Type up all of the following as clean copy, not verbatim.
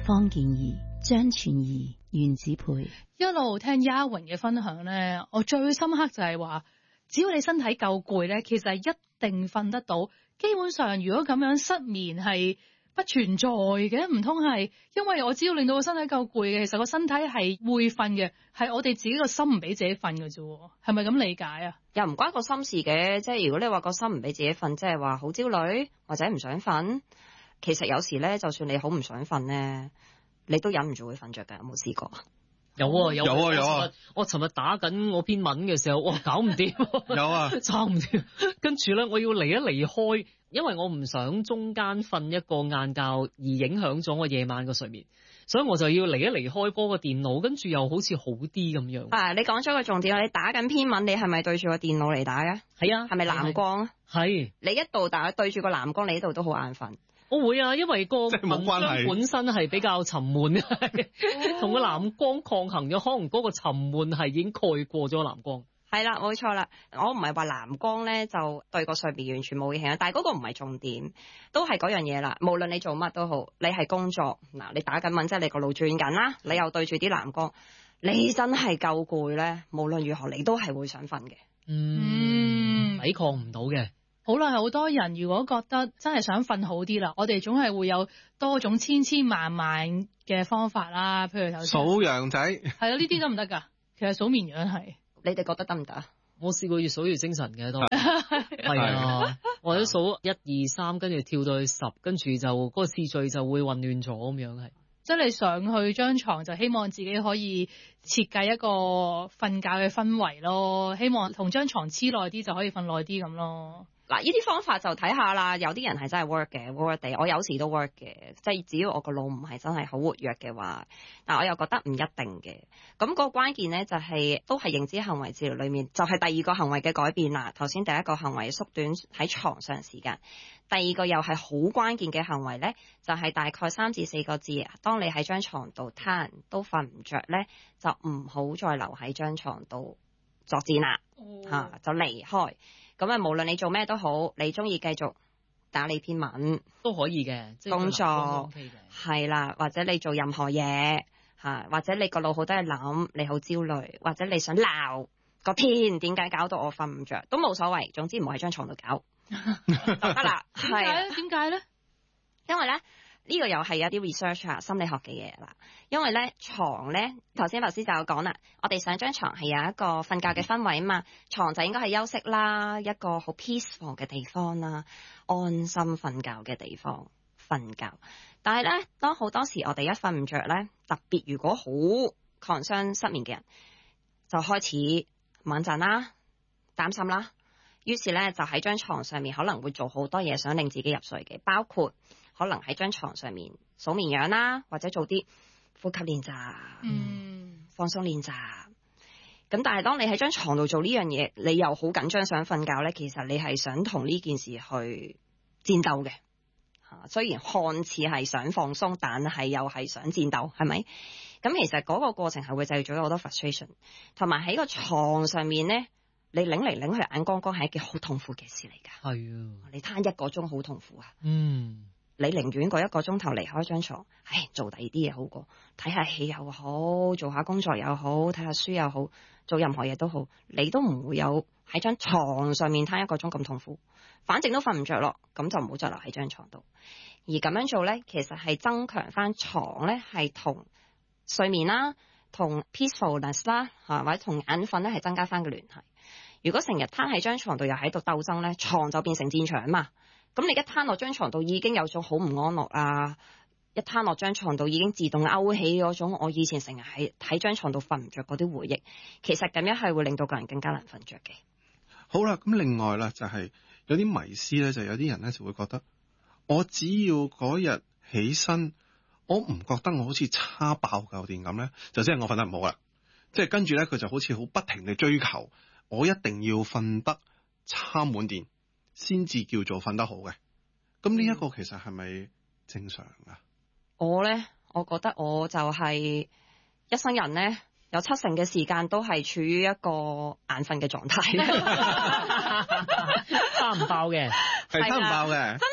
方健儀、張全儀、袁子培。 一路聽丫榮嘅分享咧，我最深刻就係話，只要你身體夠攰咧，其實係一定瞓得到。基本上，如果咁樣失眠係不存在嘅，唔通係因為我只要令到個身體夠攰嘅，其實個身體係會瞓嘅，係我哋自己個心唔俾自己瞓嘅啫，係咪咁理解啊？ 又唔關個心事嘅，即係如果你話個心唔俾自己瞓，即係話好焦慮或者唔想瞓，其實有時咧，就算你好唔想瞓咧，你都忍唔住會瞓着㗎。有冇試過？ 有啊！我尋日打緊我篇文嘅時候，哇，搞唔掂， 有啊， 差唔掂。跟住咧，我要離開，因為我唔想中間瞓一個晏覺而影響咗我夜晚嘅睡眠，所以我就要離開嗰個電腦，跟住又好似好啲咁樣。 啊，你講咗個重點，你打緊篇文，你係咪對住個電腦嚟打嘅？ 係啊， 係咪藍光啊？ 係。 你一度打對住個藍光，你呢度都好眼瞓。 我會啊，因為個文章本身係比較沉悶，同個藍光抗衡咗，可能嗰個沉悶係已經蓋過咗藍光。 係啦，冇錯啦。我唔係話藍光咧就對個睡眠完全冇影響，但係嗰個唔係重點，都係嗰樣嘢啦。無論你做乜都好，你係工作嗱，你打緊文即係你個腦轉緊啦，你又對住啲藍光，你真係夠攰咧。無論如何，你都係會想瞓嘅。 抵抗唔到嘅。 好啦，好多人如果覺得真係想瞓好啲啦，我哋總係會有多種千千萬萬嘅方法啦。譬如頭先數羊仔， 係啊，呢啲得唔得㗎？其實數綿羊係， 你哋覺得得唔得啊？ 我試過越數越精神嘅都係啊，或者數1、2、3，跟住跳到去10，跟住就嗰個次序就會混亂咗咁樣係。 即係你上去張床就希望自己可以設計一個瞓覺嘅氛圍咯，希望同張床黐耐啲就可以瞓耐啲咁咯。 嗱，呢啲方法就睇下啦，有啲人係真係 work 嘅 ，work 地，我有時都 work 嘅，即係只要我個腦唔係真係好活躍嘅話，但我又覺得唔一定嘅。咁個關鍵咧就係都係認知行為治療裏面，就係第二個行為嘅改變啦。頭先第一個行為縮短喺床上時間，第二個又係好關鍵嘅行為咧，就係大概3至4個字。當你喺張床度攤都瞓唔着咧，就唔好再留喺張床度作戰啦，就離開。咁啊，無論你做咩都好，你中意繼續打你篇文都可以嘅，即係工作係啦，或者你做任何嘢嚇，或者你個腦好多嘢諗，你好焦慮，或者你想鬧個天點解搞到我瞓唔着，都冇所謂，總之唔好喺張床度搞就得啦。 點解咧？ 因為咧。呢個又係有啲 research 啊，心理學嘅嘢啦。因為咧床咧，頭先就有講啦，我哋上張床係有一個瞓覺嘅氛圍啊嘛，床就應該係休息啦，一個好 peaceful 嘅地方啦，安心瞓覺嘅地方瞓覺。但係咧，當好多時我哋一瞓唔着咧，特別如果好 concern 失眠嘅人，就開始猛震啦、擔心啦，於是咧就喺張床上面可能會做好多嘢想令自己入睡嘅，包括可能喺張床上面數綿羊啦，或者做啲呼吸練習、放鬆練習。咁但係當你喺張床度做呢樣嘢，你又好緊張想瞓覺咧，其實你係想同呢件事去戰鬥嘅。雖然看似係想放鬆，但係又係想戰鬥，係咪？咁其實嗰個過程係會製造咗好多 frustration， 同埋喺個床上面咧，你擰嚟擰去眼光光係一件好痛苦嘅事嚟㗎。 係啊， 你攤1個鐘好痛苦啊。你寧願嗰1個鐘頭離開張床，做第二啲嘢好過，睇下戲又好，做下工作又好，睇下書又好，做任何嘢都好，你都唔會有喺張床上面攤1個鐘咁痛苦。反正都瞓唔着咯，咁就唔好再留喺張床度。而咁樣做咧，其實係增強翻床咧，係同睡眠啦，同 peacefulness 啦，或者同眼瞓咧係增加翻嘅聯繫。如果成日攤喺張床度又喺度鬥爭咧，床就變成戰場嘛。咁你一攤落張床度已經有種好唔安樂啊，一攤落張床度已經自動勾起嗰種我以前成日喺張床度瞓唔着嗰啲回憶，其實咁樣係會令到個人更加難瞓着嘅。 好啦，咁另外啦就係有啲迷思咧，就有啲人咧就會覺得，我只要嗰日起身，我唔覺得我好似叉爆嚿電咁咧，就即係我瞓得唔好啦。即係跟住咧，佢就好似好不停地追求，我一定要瞓得叉滿電先至叫做瞓得好嘅。咁呢一個其實係咪正常啊？ 我覺得我就係一生人咧，有70%嘅時間都係處於一個眼瞓嘅狀態， 叉唔爆嘅， 係叉唔爆嘅， 真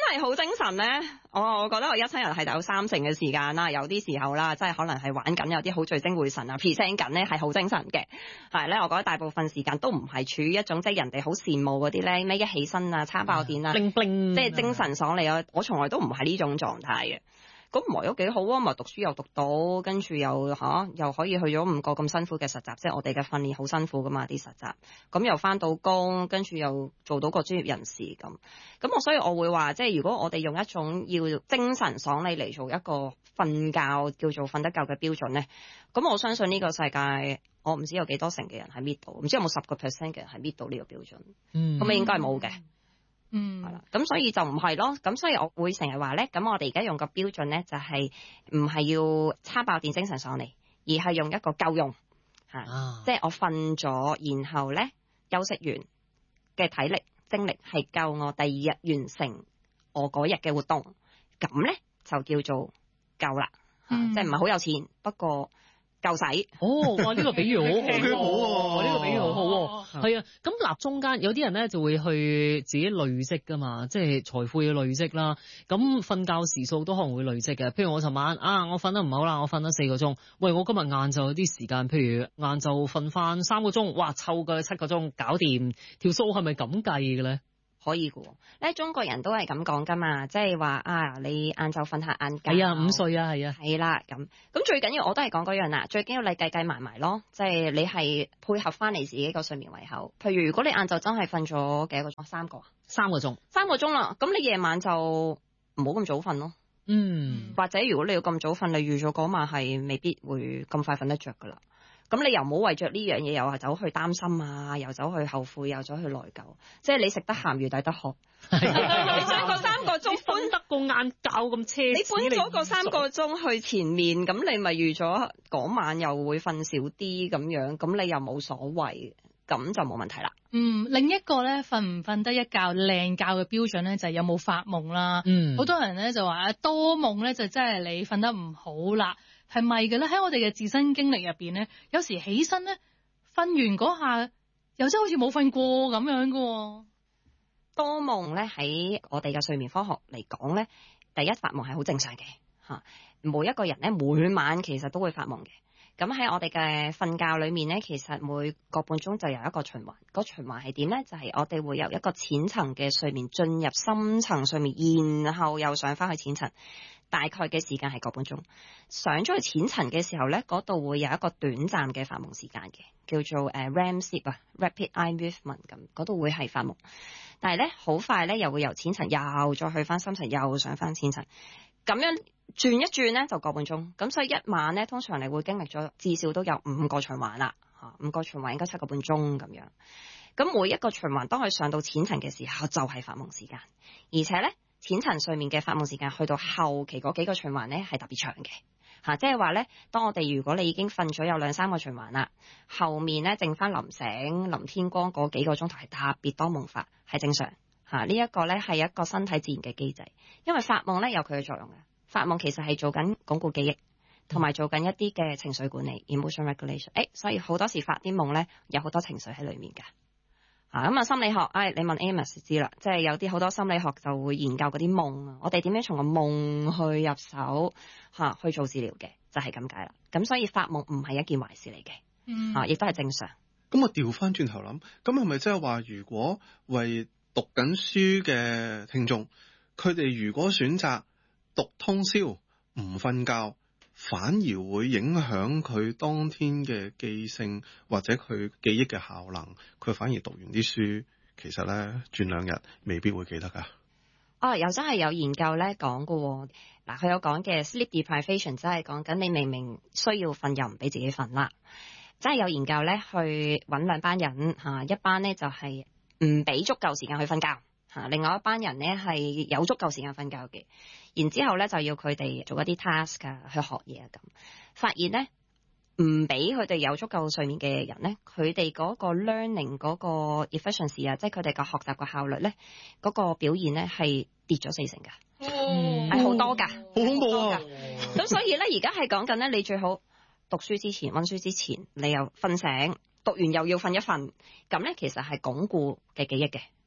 係好精神咧，我覺得我一生人係有3成嘅時間啦，有啲時候啦，即係可能係玩緊，有啲好聚精會神啊 present 緊咧係好精神嘅，係咧，我覺得大部分時間都唔係處於一種即係人哋好羨慕嗰啲咧，咩一起身啊叉爆電啊， bling bling 即係精神爽利啊，我從來都唔係呢種狀態嘅。咁唔係都幾好啊！咪讀書又讀到，跟住又可以去咗5個咁辛苦嘅實習，即係我哋嘅訓練好辛苦噶嘛啲實習。咁又返到工，跟住又做到個專業人士咁。所以我會話，即係如果我哋用一種要精神爽利嚟做一個瞓覺叫做瞓得夠嘅標準咧，咁我相信呢個世界，我唔知有幾多成嘅人係搣到，唔知有冇10% 嘅人係搣到呢個標準。咁應該係冇嘅。係啦，咁所以就唔係咯，咁所以我會成日話咧，咁我哋而家用個標準咧，就係唔係要叉爆電精神爽利，而係用一個夠用嚇，即係我瞓咗，然後咧休息完嘅體力精力係夠我第2日完成我嗰日嘅活動，咁咧就叫做夠啦，即係唔係好有錢，不過夠使。 哇！呢個比喻好好， 呢個比喻好好。係啊，咁嗱，中間有啲人咧就會去自己累積噶嘛，即係財富要累積啦。咁瞓覺時數都可能會累積嘅。譬如我尋晚我瞓得唔好啦，我瞓得4個鐘。喂，我今日晏晝有啲時間，譬如晏晝瞓翻3個鐘，哇，湊夠7個鐘搞掂，條數係咪咁計嘅咧？ 可以嘅喎，咧中國人都係咁講噶嘛，即係話你晏晝瞓下晏覺。 係啊，5歲啊，係啊。 係啦，咁最緊要我都係講嗰樣啦，最緊要你計埋埋咯，即係你係配合翻你自己個睡眠胃口。譬如如果你晏晝真係瞓咗幾個鐘？3個啊？3個鐘。3個鐘啦，咁你夜晚就唔好咁早瞓咯。或者如果你要咁早瞓，你預咗嗰晚係未必會咁快瞓得着噶啦。咁你又唔好為着呢樣嘢，又係走去擔心啊，又走去後悔，又走去內疚，即係你食得鹹魚抵得渴。你將個3個鐘搬得個晏覺咁奢侈， 你搬咗個3個鐘去前面，咁你咪預咗嗰晚又會瞓少啲咁樣，咁你又冇所謂，咁就冇問題啦。 另一個咧，瞓唔瞓得一覺靚覺嘅標準咧，就係有冇發夢啦。好多人咧就話多夢咧就真係你瞓得唔好啦。係咪嘅咧？喺我哋嘅自身經歷入邊咧，有時起身咧，瞓完嗰下又真係好似冇瞓過咁樣嘅。 多夢咧喺我哋嘅睡眠科學嚟講咧，第一發夢係好正常嘅嚇。每一個人咧每晚其實都會發夢嘅。咁喺我哋嘅瞓覺裏面咧，其實每個半鐘就有一個循環。個循環係點咧？就係我哋會由一個淺層嘅睡眠進入深層睡眠，然後又上翻去淺層。大概嘅時間係個半鐘，上咗去淺層嘅時候咧，嗰度會有一個短暫嘅發夢時間嘅，叫做REM sleep 啊 ，Rapid Eye Movement 咁，嗰度會係發夢。但係咧好快咧又會由淺層又再去翻深層，又上翻淺層，咁樣轉一轉咧就個半鐘。咁所以一晚咧通常你會經歷咗至少都有5個循環啦，5個循環應該7個半鐘咁樣。咁每一個循環當佢上到淺層嘅時候就係發夢時間，而且咧。淺層睡眠嘅發夢時間去到後期嗰幾個循環咧係特別長嘅，即係話咧，當我哋如果你已經瞓咗有2-3個循環啦，後面咧剩翻臨醒、臨天光嗰幾個鐘頭係特別多夢法，係正常嚇。呢一個咧係一個身體自然嘅機制，因為發夢咧有佢嘅作用嘅。發夢其實係做緊鞏固記憶，同埋做緊一啲嘅情緒管理 （emotion regulation）。所以好多時發啲夢咧有好多情緒喺裡面㗎。咁心理學，你問 Amos 知啦，即係有啲好多心理學就會研究嗰啲夢啊，我哋點樣從個夢去入手去做治療嘅，就係咁解啦。咁所以發夢唔係一件壞事嚟嘅，亦都係正常。 咁我調翻轉頭諗，咁係咪即係話，如果為讀緊書嘅聽眾，佢哋如果選擇讀通宵唔瞓覺，反而會影響佢當天嘅記性或者佢記憶嘅效能，佢反而讀完啲書，其實咧轉2日未必會記得噶。 又真係有研究咧講過，嗱佢有講嘅 sleep deprivation， 真係講緊你明明需要瞓又唔俾自己瞓啦。真係有研究咧去揾2班人一班咧就係唔俾足夠時間去瞓覺。另外一班人咧係有足夠時間瞓覺嘅，然之後咧就要佢哋做一啲 task 啊，去學嘢啊咁。發現咧唔俾佢哋有足夠睡眠嘅人咧，佢哋嗰個 learning 嗰個 efficiency 啊，即係佢哋個學習個效率咧，嗰個表現咧係跌咗40%㗎，係好多㗎， 好恐怖啊！ 咁所以咧而家係講緊咧，你最好讀書之前、溫書之前，你又瞓醒，讀完又要瞓一瞓，咁咧其實係鞏固嘅記憶嘅。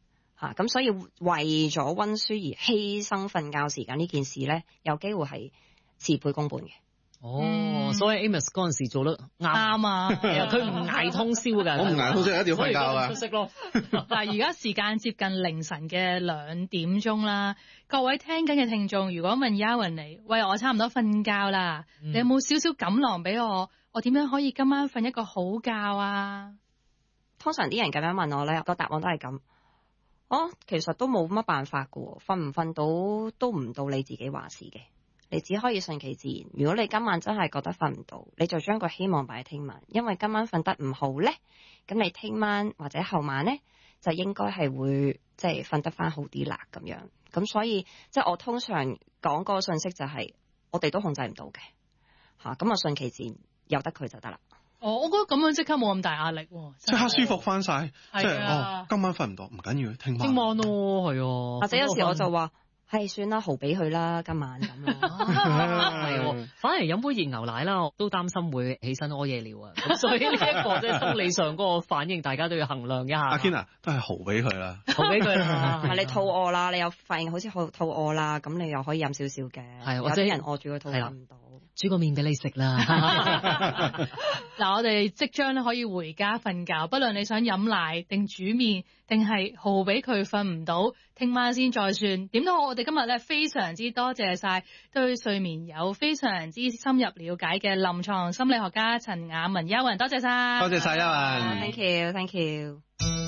嚇，咁所以為咗溫書而犧牲瞓覺時間呢件事咧，有機會係事倍功半嘅。 所以 Amos 嗰陣時做得啱啊， 佢唔捱通宵㗎， 我唔捱通宵一定要瞓覺啊！ 出色咯。 嗱，而家時間接近凌晨嘅2點鐘啦，各位聽緊嘅聽眾，如果問 Yowen 你，喂，我差唔多瞓覺啦，你有冇少少錦囊俾我？我點樣可以今晚瞓一個好覺啊？ 通常啲人咁樣問我咧，個答案都係咁。其實都冇乜辦法㗎喎，瞓唔瞓到都唔到你自己話事嘅。你只可以順其自然。如果你今晚真係覺得瞓唔到，你就將個希望擺喺聽晚，因為今晚瞓得唔好咧，咁你聽晚或者後晚咧就應該係會即係瞓得翻好啲啦咁樣。咁所以即係我通常講個信息就係我哋都控制唔到嘅嚇，咁啊順其自然，由得佢就得啦。 我覺得咁樣即刻冇咁大壓力喎， 即刻舒服翻晒。即係啊今晚瞓唔到唔緊要，聽晚咯，係啊。 或者有時我就話。係算啦，豪俾佢啦，今晚咁咯。 係，反而飲杯熱牛奶啦，都擔心會起身屙夜尿啊。咁所以呢一個即係生理上嗰個反應，大家都要衡量一下。 阿 Ken 都係豪俾佢啦， 豪俾佢啦。 係你肚餓啦，你又發現好似好肚餓啦，咁你又可以飲少少嘅。 係，或者有啲人餓住個肚瞓唔到。 煮個麵俾你食啦。 嗱，我哋即將咧可以回家瞓覺，不論你想飲奶定煮麵，定係豪俾佢瞓唔到，聽晚先再算。點都好，我哋今日咧非常之多謝晒對睡眠有非常之深入了解嘅臨床心理學家陳雅雯，Yowen，多謝晒。 多謝晒Yowen。 Thank you，Thank you。